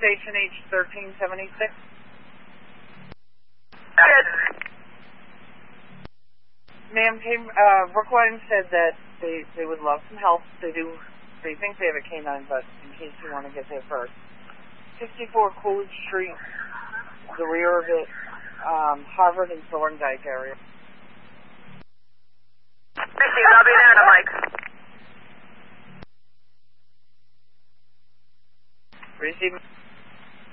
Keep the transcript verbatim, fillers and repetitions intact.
Station H thirteen seventy-six. Good. Ma'am, came, uh, Brookline said that they, they would love some help. They do, they think they have a canine, but in case you want to get there first. sixty-four Coolidge Street, the rear of it, um, Harvard and Thorndike area. Received, I'll be there in a mic. Received.